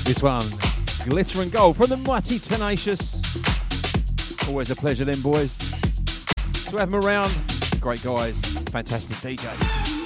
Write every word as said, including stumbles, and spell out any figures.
This one, Glitter and Gold from the Mighty Tenacious. Always a pleasure then, boys. To have them around, great guys, fantastic D Js.